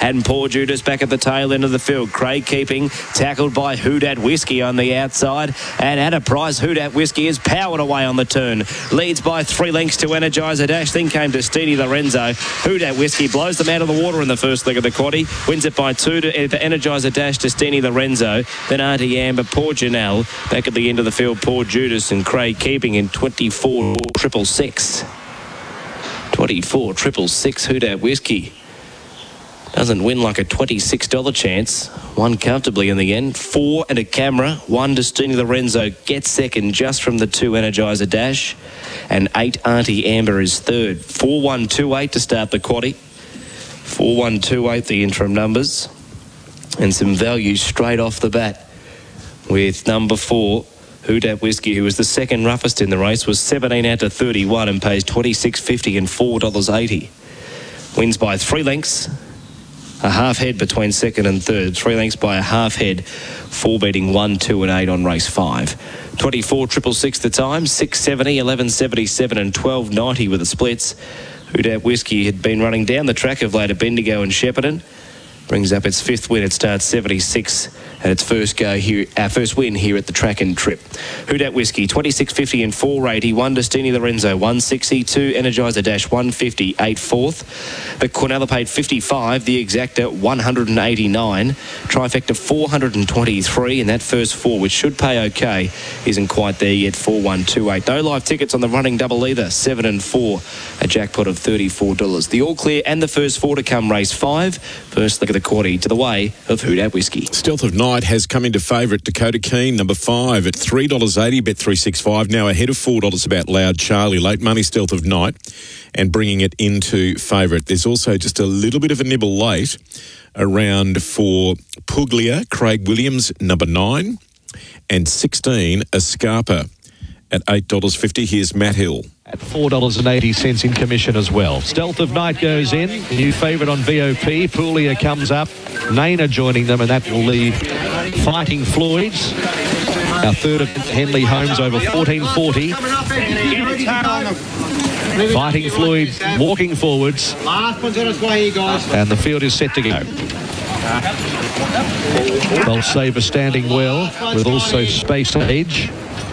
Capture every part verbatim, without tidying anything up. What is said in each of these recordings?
And Poor Judas back at the tail end of the field. Craig keeping, tackled by Houdat Whiskey on the outside. And at a price, Houdat Whiskey is powered away on the turn. Leads by three lengths to Energizer Dash. Then came Destini Lorenzo. Houdat Whiskey blows them out of the water in the first leg of the quaddie. Wins it by two to Energizer Dash, Destini Lorenzo. Then Auntie Amber, Poor Janelle. Back at the end of the field, Poor Judas and Craig keeping in twenty-four triple six. twenty-four triple six, Houdat Whiskey. Doesn't win like a twenty-six dollars chance. Won comfortably in the end. Four and a camera. One Destini Lorenzo gets second just from the two Energizer Dash. And eight Auntie Amber is third. four one two eight to start the quaddie. four one two eight the interim numbers. And some value straight off the bat with number four, Houdat Whiskey, who was the second roughest in the race, was seventeen out to thirty-one and pays twenty-six fifty and four dollars eighty. Wins by three lengths. A half head between second and third. Three lengths by a half head. Four beating one, two and eight on race five. twenty-four triple six the time. six seventy, eleven seventy-seven and twelve ninety with the splits. Houdat Whiskey had been running down the track of late at Bendigo and Shepparton. Brings up its fifth win. It starts seventy-six at its first go here, our first win here at the track and trip. Houdat Whiskey, twenty-six fifty and four eighty. One Destini Lorenzo, one sixty. Two Energizer Dash, one fifty, eight fourth. The Cornella paid fifty-five. The Exacta, one eighty-nine. Trifecta, four twenty-three. And that first four, which should pay okay, isn't quite there yet. four one two eight. No live tickets on the running double either. seven and four. A jackpot of thirty-four dollars. The All Clear and the first four to come race five. First look at the quaddie to the way of Houdat Whiskey. Stealth of Night has come into favourite. Dakota Keen, number five, at three dollars eighty, bet three sixty-five. Now ahead of four dollars about Loud Charlie. Late money Stealth of Night and bringing it into favourite. There's also just a little bit of a nibble late around for Puglia, Craig Williams, number nine, and sixteen, Escarpa at eight dollars fifty. Here's Matt Hill. At four dollars eighty in commission as well. Stealth of Night goes in. New favourite on V O P. Puglia comes up. Naina joining them, and that will leave Fighting Floyd's. Our third of Henley Holmes over fourteen forty. Fighting Floyd walking forwards. And the field is set to go. Bolt Saver standing well, with also Space Age.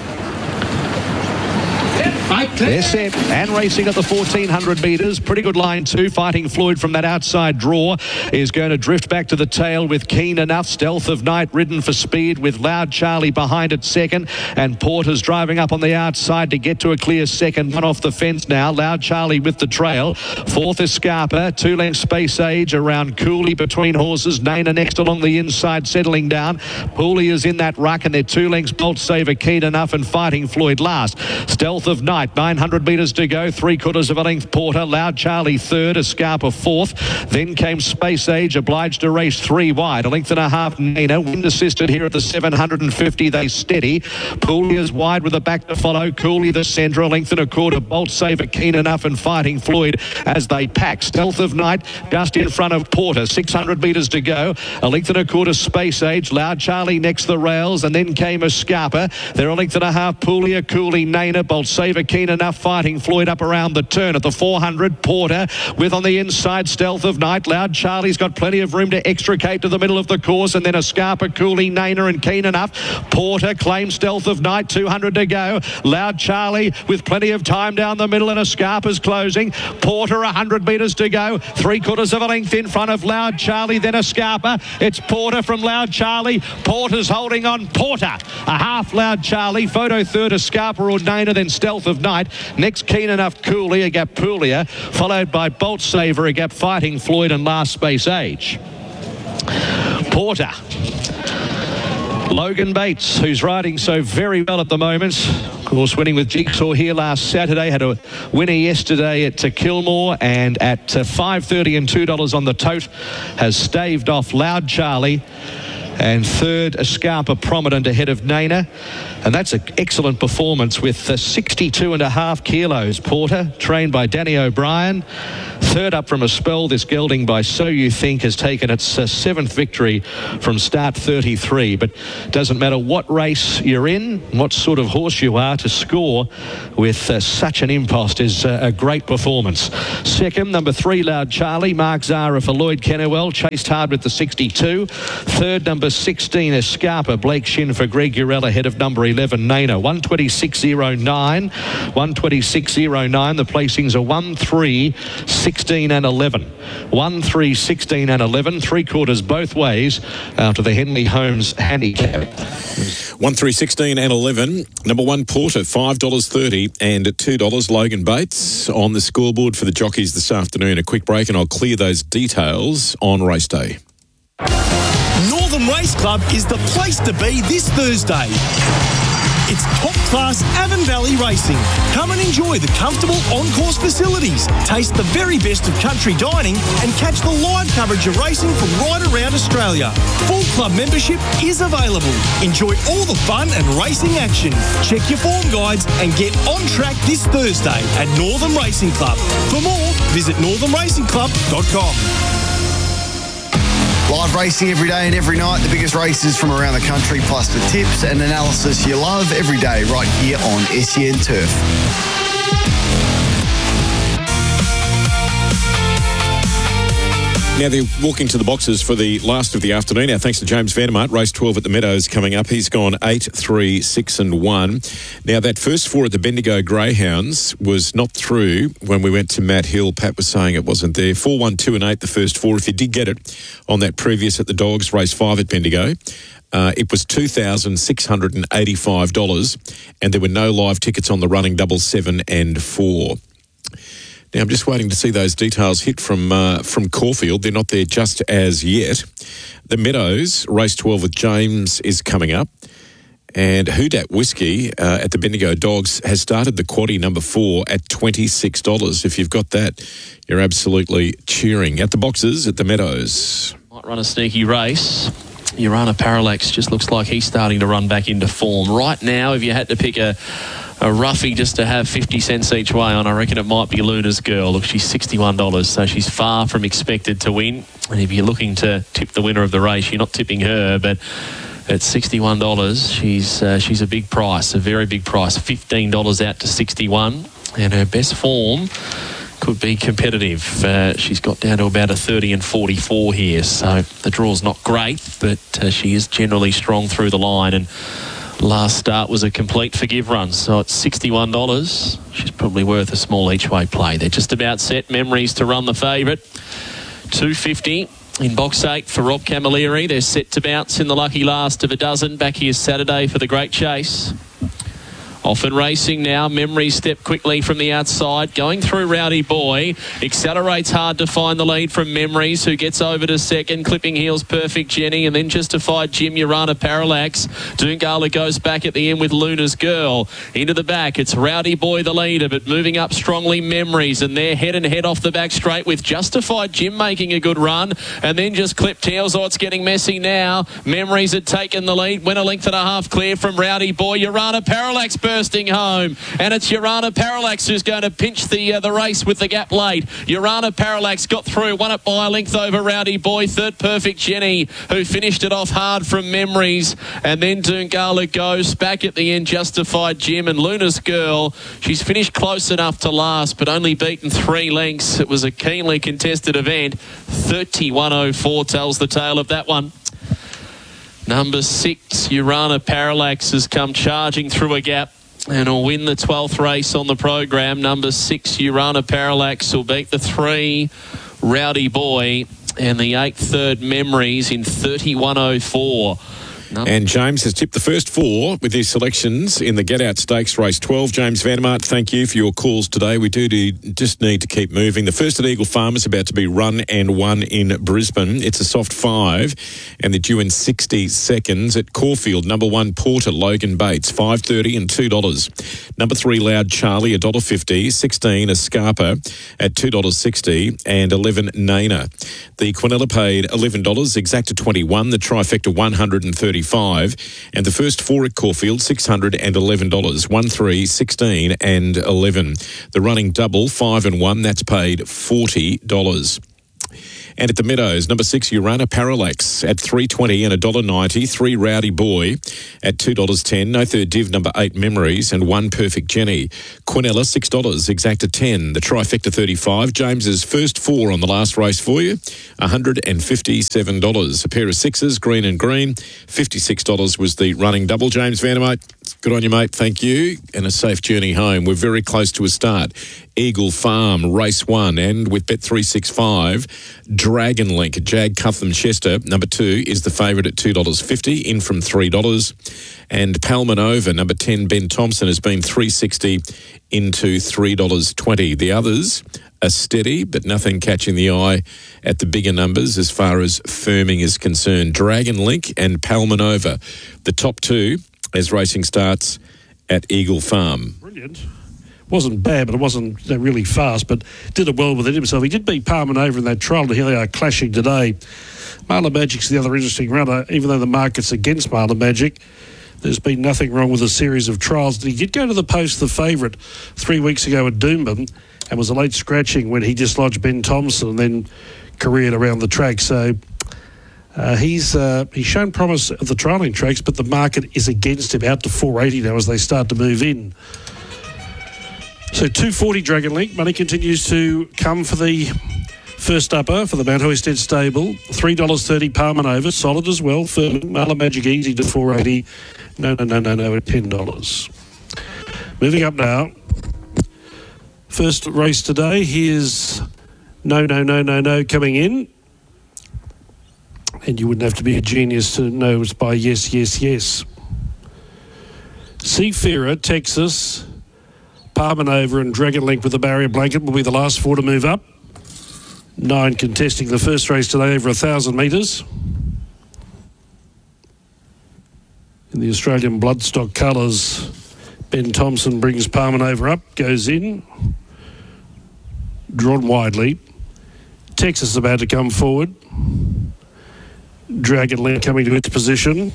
They're set and racing at the fourteen hundred metres. Pretty good line too. Fighting Floyd from that outside draw is going to drift back to the tail with Keen Enough. Stealth of Night ridden for speed with Loud Charlie behind it second. And Porter's driving up on the outside to get to a clear second. One off the fence now. Loud Charlie with the trail. Fourth is Scarpa. Two lengths Space Age around Cooley between horses. Naina next along the inside settling down. Pooley is in that ruck and they're two lengths Bolt Saver, Keen Enough and Fighting Floyd last. Stealth of Night. nine hundred metres to go, three quarters of a length Porter, Loud Charlie third, Escarpa fourth, then came Space Age, obliged to race three wide, a length and a half Naina, wind assisted here at the seven fifty, they steady, Pooley is wide with a back to follow, Cooley the centre, a length and a quarter, Bolt Saver, Keen Enough and Fighting Floyd as they pack. Stealth of Night just in front of Porter, six hundred metres to go, a length and a quarter Space Age, Loud Charlie next the rails, and then came Escarpa, they're a length and a half Pooley, Cooley, Naina, Bolt Saver, Keen Enough, Fighting Floyd up around the turn at the four hundred. Porter with on the inside Stealth of Night. Loud Charlie's got plenty of room to extricate to the middle of the course, and then Escarpa, Cooley, Naina and Keen Enough. Porter claims Stealth of Night, two hundred to go. Loud Charlie with plenty of time down the middle, and Escarpa's closing. Porter one hundred metres to go, three quarters of a length in front of Loud Charlie, then Escarpa. It's Porter from Loud Charlie. Porter's holding on. Porter a half Loud Charlie, photo third Escarpa or Naina, then Stealth of Night. Next Keen Enough, Cooley, a gap Puglia, followed by Bolt Saver, a gap Fighting Floyd, and last Space Age. Porter. Logan Bates, who's riding so very well at the moment. Of course, winning with Jigsaw here last Saturday. Had a winner yesterday at Kilmore, and at five thirty and two dollars on the tote has staved off Loud Charlie. And third, Escarpa Prominent ahead of Nana. And that's an excellent performance with uh, sixty-two and a half kilos. Porter, trained by Danny O'Brien. Third up from a spell, this gelding by So You Think has taken its uh, seventh victory from start thirty-three. But doesn't matter what race you're in, what sort of horse you are, to score with uh, such an impost is uh, a great performance. Second, number three, Loud Charlie. Mark Zara for Lloyd Kennewell, chased hard with the sixty-two. Third, number sixteen, Escarpa. Blake Shin for Greg Urell ahead of number eleven, Nana. one twenty-six oh nine. one twenty-six oh nine. The placings are one, three, sixteen and eleven. one, three, sixteen and eleven. Three quarters both ways after the Henley Holmes handicap. one, three, sixteen and eleven. Number one, Porter, five dollars thirty, and at two dollars, Logan Bates on the scoreboard for the jockeys this afternoon. A quick break and I'll clear those details on race day. Northern Race Club is the place to be this Thursday. It's top-class Avon Valley racing. Come and enjoy the comfortable on-course facilities, taste the very best of country dining, and catch the live coverage of racing from right around Australia. Full club membership is available. Enjoy all the fun and racing action. Check your form guides and get on track this Thursday at Northern Racing Club. For more, visit northern racing club dot com. Live racing every day and every night. The biggest races from around the country, plus the tips and analysis you love every day right here on S E N Turf. Now they're walking to the boxes for the last of the afternoon. Now, thanks to James Vandermart, race twelve at the Meadows coming up. He's gone eight, three, six and one. Now, that first four at the Bendigo Greyhounds was not through when we went to Matt Hill. Pat was saying it wasn't there. four, one, two and eight, the first four. If you did get it on that previous at the Dogs, race five at Bendigo, uh, it was two thousand six hundred eighty-five dollars and there were no live tickets on the running double seven and four. Now, I'm just waiting to see those details hit from uh, from Caulfield. They're not there just as yet. The Meadows, race twelve with James, is coming up. And Who Dat Whiskey uh, at the Bendigo Dogs has started the quaddie number four at twenty-six dollars. If you've got that, you're absolutely cheering. At the boxes at the Meadows. Might run a sneaky race. Urana Parallax just looks like he's starting to run back into form. Right now, if you had to pick a... a roughie just to have fifty cents each way on, I reckon it might be Luna's Girl. Look, she's sixty-one dollars, so she's far from expected to win. And if you're looking to tip the winner of the race, you're not tipping her, but at sixty-one dollars, she's uh, she's a big price, a very big price. fifteen dollars out to sixty-one, and her best form could be competitive. Uh, she's got down to about a thirty and forty-four here, so the draw's not great, but uh, she is generally strong through the line, and last start was a complete forgive run, so at sixty-one dollars, she's probably worth a small each-way play. They're just about set. Memories to run the favourite. two fifty in box eight for Rob Camilleri. They're set to bounce in the lucky last of a dozen. Back here Saturday for the Great Chase. Often racing now. Memory step quickly from the outside. Going through Rowdy Boy. Accelerates hard to find the lead from Memories, who gets over to second. Clipping heels Perfect Jenny, and then Justified Jim. Urana Parallax. Doongala goes back at the end with Luna's Girl. Into the back. It's Rowdy Boy the leader, but moving up strongly Memories, and they're head and head off the back straight with Justified Jim making a good run, and then just Clip Tails. Oh, it's getting messy now. Memories had taken the lead. Went a length and a half clear from Rowdy Boy. Urana Parallax bursting home, and it's Urana Parallax who's going to pinch the uh, the race with the gap late. Urana Parallax got through, won it by a length over Rowdy Boy. Third Perfect Jenny, who finished it off hard from Memories, and then Doongala goes back at the end. Justified Jim, and Luna's Girl, she's finished close enough to last, but only beaten three lengths. It was a keenly contested event. thirty-one oh four tells the tale of that one. Number six, Urana Parallax, has come charging through a gap and will win the twelfth race on the program. Number six, Urana Parallax, will beat the three, Rowdy Boy, and the eight third Memories in thirty-one oh four. None. And James has tipped the first four with his selections in the Get Out Stakes Race twelve. James Vandermart, thank you for your calls today. We do, do just need to keep moving. The first at Eagle Farm is about to be run and won in Brisbane. It's a soft five, and they're due in sixty seconds. At Caulfield, number one, Porter, Logan Bates, five thirty and two dollars. Number three, Loud Charlie, one dollar fifty. sixteen, Escarpa at two dollars sixty. And eleven, Nana. The Quinella paid eleven dollars, Exacta twenty-one, the Trifecta one hundred thirty-five, and the first four at Caulfield, six hundred eleven dollars, one, three, sixteen and eleven. The running double, five and one, that's paid forty dollars. And at the Meadows, number six, Urana Parallax at three twenty and one dollar ninety. Three, Rowdy Boy at two dollars ten. No third div, number eight, Memories, and one, Perfect Jenny. Quinella, six dollars, Exacta ten. The Trifecta thirty-five. James's first four on the last race for you, one hundred fifty-seven dollars. A pair of sixes, green and green. fifty-six dollars was the running double. James Vandermate, good on you, mate. Thank you. And a safe journey home. We're very close to a start. Eagle Farm, race one, and with Bet three sixty-five, Dragon Link, Jag Cutham Chester, number two, is the favourite at two dollars fifty, in from three dollars. And Palmanova, number ten, Ben Thompson, has been three dollars sixty into three dollars twenty. The others are steady, but nothing catching the eye at the bigger numbers as far as firming is concerned. Dragon Link and Palmanova, the top two as racing starts at Eagle Farm. Brilliant. Wasn't bad, but it wasn't uh, really fast, but did it well within himself. He did beat Palmanova in that trial, and here they are clashing today. Marla Magic's the other interesting runner, even though the market's against Marla Magic. There's been nothing wrong with a series of trials. He did go to the post, the favourite, three weeks ago at Doomben, and was a late scratching when he dislodged Ben Thompson and then careered around the track. So uh, he's uh, he's shown promise at the trialling tracks, but the market is against him, out to four eighty now as they start to move in. So two forty Dragon Link. Money continues to come for the first upper for the Mount Hoysted stable. three dollars thirty Palmanova, solid as well. Firm Marla Magic easy to four eighty. No, no, no, no, no, at ten dollars. Moving up now. First race today. Here's No, No, No, No, No coming in. And you wouldn't have to be a genius to know it's by Yes, Yes, Yes. Seafarer, Texas, Palmanova and Dragon Link with the barrier blanket will be the last four to move up. Nine contesting the first race today over a thousand metres. In the Australian bloodstock colours, Ben Thompson brings Palmanova up, goes in, drawn widely. Texas is about to come forward. Dragon Link coming to its position.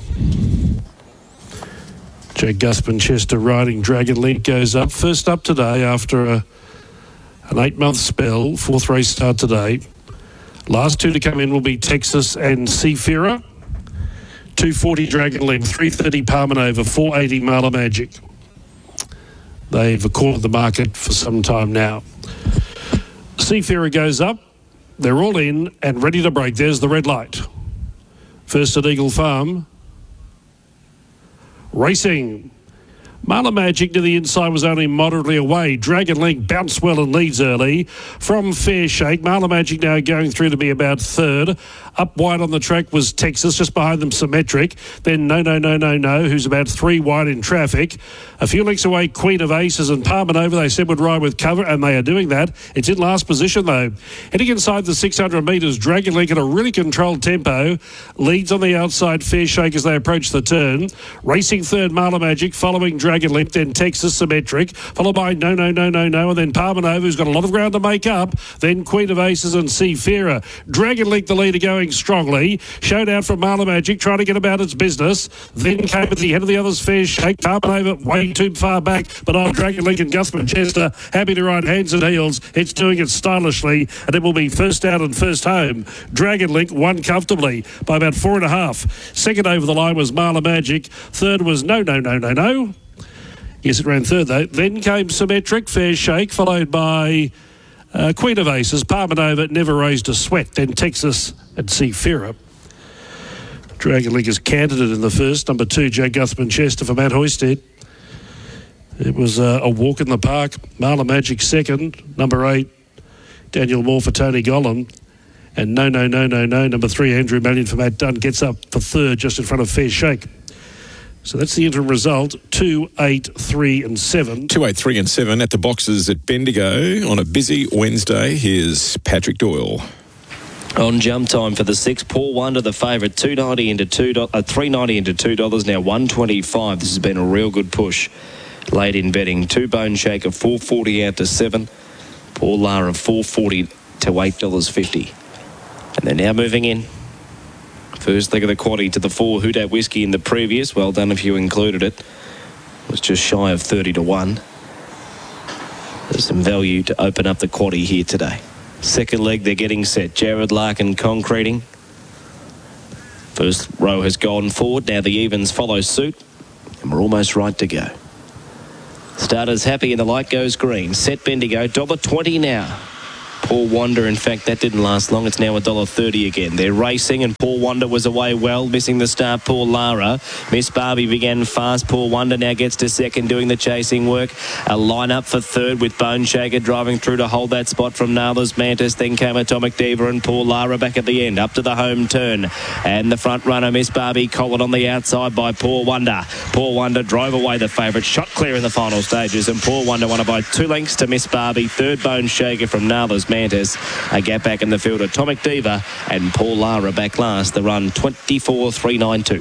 Jag Cutham Chester riding Dragon Link goes up. First up today after a, an eight-month spell. Fourth race start today. Last two to come in will be Texas and Seafarer. two forty Dragon Link, three thirty Palmanova, four eighty Marla Magic. They've cornered the market for some time now. Seafarer goes up. They're all in and ready to break. There's the red light. First at Eagle Farm. Racing. Marla Magic to the inside was only moderately away. Dragon Link bounced well and leads early from Fair Shake. Marla Magic now going through to be about third. Up wide on the track was Texas, just behind them Symmetric. Then No, No, No, No, No, who's about three wide in traffic. A few lengths away, Queen of Aces and Palmanova, they said would ride with cover, and they are doing that. It's in last position, though. Heading inside the six hundred metres, Dragon Link at a really controlled tempo. Leads on the outside, Fair Shake as they approach the turn. Racing third, Marla Magic, following Dragon Link, then Texas Symmetric, followed by No, No, No, No, No, and then Palmanova, who's got a lot of ground to make up. Then Queen of Aces and Seafarer. Dragon Link, the leader, going strongly. Showed out from Marla Magic, trying to get about its business. Then came at the head of the others, Fair Shake. Palmanova way too far back, but on Dragon Link and Cutham Chester happy to ride hands and heels. It's doing it stylishly, and it will be first out and first home. Dragon Link won comfortably by about four and a half. Second over the line was Marla Magic. Third was No, No, No, No, No. Yes, it ran third, though. Then came Symmetric, Fair Shake, followed by uh, Queen of Aces. Palmanova never raised a sweat. Then Texas and Seafarer. Dragon Link is candidate in the first. Number two, Jag Cutham Chester for Matt Hoysted. It was uh, a walk in the park. Marla Magic second. Number eight, Daniel Moore for Tony Gollan. And no, no, no, no, no. Number three, Andrew Mallion for Matt Dunn, gets up for third just in front of Fair Shake. So that's the interim result, two, eight, three and seven. two, eight, three and seven at the boxes at Bendigo on a busy Wednesday. Here's Patrick Doyle. On jump time for the six, Paul Wonder, the favourite, two ninety into two, uh, three ninety into two dollars, now one twenty-five. This has been a real good push late in betting. Two Bone Shaker, four forty out to seven. Paul Lara, four forty to eight dollars fifty. And they're now moving in. First leg of the quaddie to the four, Who Dat Whiskey in the previous. Well done if you included it. It was just shy of thirty to one. There's some value to open up the quaddie here today. Second leg, they're getting set. Jared Larkin concreting. First row has gone forward. Now the evens follow suit. And we're almost right to go. Starters happy and the light goes green. Set Bendigo, one dollar twenty now. Paul Wonder, in fact, that didn't last long. It's now one dollar thirty again. They're racing and Paul Wonder was away well, missing the start, Paul Lara. Miss Barbie began fast. Paul Wonder now gets to second, doing the chasing work. A line-up for third with Bone Shaker driving through to hold that spot from Nala's Mantis. Then came Atomic Diva and Paul Lara back at the end, up to the home turn. And the front runner, Miss Barbie, collared on the outside by Paul Wonder. Paul Wonder drove away the favourite, shot clear in the final stages, and Paul Wonder won it by two lengths to Miss Barbie. Third, Bone Shaker from Nala's Mantis. A gap back in the field, Atomic Diva and Paul Lara back last. The run twenty-four three ninety-two.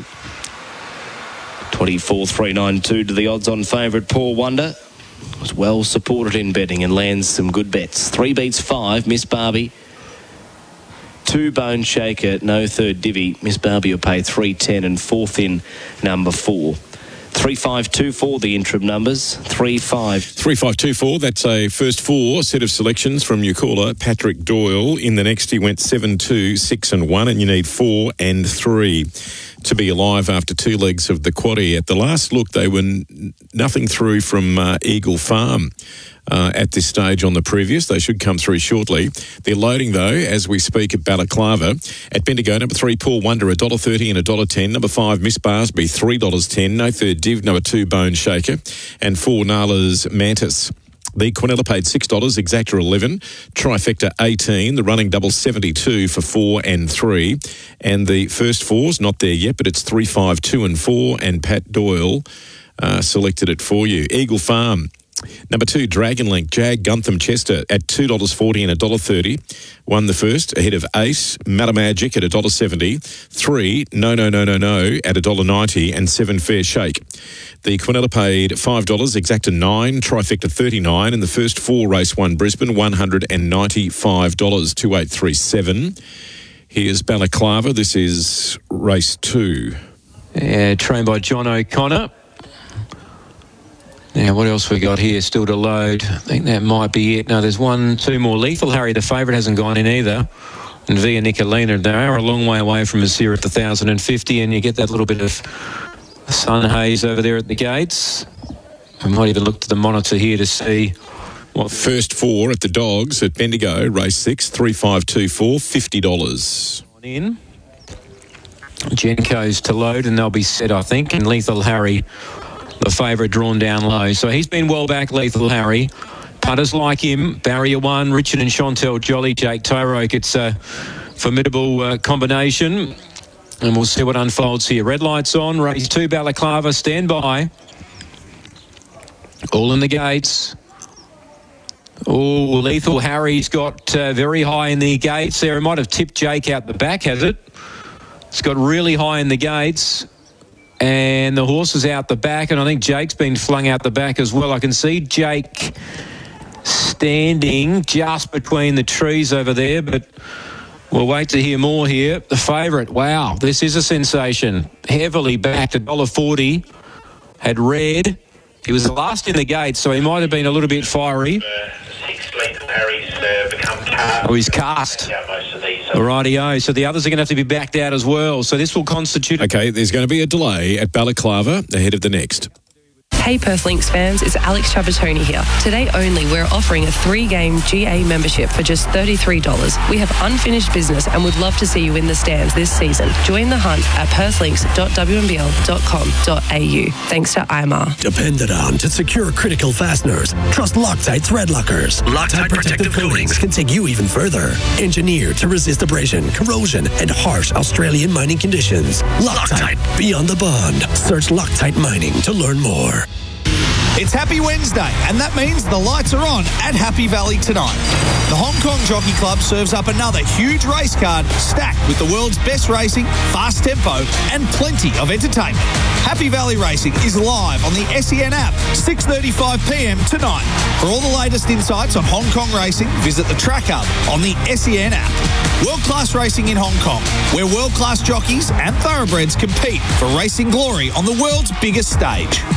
twenty-four three ninety-two to the odds-on favourite Paul Wonder. Was well supported in betting and lands some good bets. Three beats five, Miss Barbie. Two Bone Shaker, no third divvy. Miss Barbie will pay three ten and fourth in number four. three five two four, the interim numbers. three five. three five two four, that's a first four set of selections from your caller, Patrick Doyle. In the next, he went seven, two, six and one, and you need four and three to be alive after two legs of the quaddie. At the last look, they were n- nothing through from uh, Eagle Farm. Uh, at this stage on the previous. They should come through shortly. They're loading, though, as we speak at Balaclava. At Bendigo, number three, Paul Wonder, one dollar thirty and one dollar ten. Number five, Miss Barsby, three dollars ten. No third div. Number two, Bone Shaker. And four, Nala's Mantis. The Quinella paid six dollars, Exacta eleven, Trifecta eighteen, the running double seventy-two for four and three. And the first four's not there yet, but it's three, five, two and four, and Pat Doyle uh, selected it for you. Eagle Farm. Number two, Dragon Link, Jag Guntham Chester at two dollars forty and one dollar thirty. Won the first, ahead of Ace, Matamagic at one dollar seventy. Three, No No No No No at one dollar ninety, and seven, Fair Shake. The Quinella paid five dollars, Exacta nine, Trifecta thirty-nine, and the first four race one Brisbane, one hundred ninety-five dollars, two eight three seven. Here's Balaclava. This is race two. Yeah, trained by John O'Connor. Now, what else we got here still to load? I think that might be it. No, there's one, two more. Lethal Harry, the favourite, hasn't gone in either. And Via Nicolina, they are a long way away from us here at the one thousand fifty, and you get that little bit of sun haze over there at the gates. I might even look to the monitor here to see what... First four at the Dogs at Bendigo, race six, three five two four, fifty dollars. In. Genco's to load, and they'll be set, I think, and Lethal Harry... the favourite drawn down low. So he's been well back, Lethal Harry. Punters like him, Barrier One, Richard and Chantel Jolly, Jake Tyroke. It's a formidable uh, combination. And we'll see what unfolds here. Red lights on, race two, Balaclava, stand by. All in the gates. Oh, Lethal Harry's got uh, very high in the gates there. It might have tipped Jake out the back, has it? It's got really high in the gates. And the horse is out the back, and I think Jake's been flung out the back as well. I can see Jake standing just between the trees over there, but we'll wait to hear more here. The favourite, wow, this is a sensation. Heavily backed, one dollar forty. Had red. He was the last in the gate, so he might have been a little bit fiery. Oh, he's cast. Rightio. So the others are going to have to be backed out as well. So this will constitute... Okay, there's going to be a delay at Balaclava ahead of the next. Hey Perth Lynx fans, it's Alex Trapattoni here. Today only, we're offering a three-game G A membership for just thirty-three dollars. We have unfinished business and would love to see you in the stands this season. Join the hunt at perth links dot w n b l dot com dot a u. Thanks to I M A R. Depended on to secure critical fasteners. Trust Loctite thread lockers. Loctite protective coatings can take you even further. Engineered to resist abrasion, corrosion, and harsh Australian mining conditions. Loctite, beyond the bond. Search Loctite Mining to learn more. It's Happy Wednesday, and that means the lights are on at Happy Valley tonight. The Hong Kong Jockey Club serves up another huge race card stacked with the world's best racing, fast tempo, and plenty of entertainment. Happy Valley Racing is live on the S E N app, six thirty-five p m tonight. For all the latest insights on Hong Kong racing, visit the Track Hub on the S E N app. World-class racing in Hong Kong, where world-class jockeys and thoroughbreds compete for racing glory on the world's biggest stage.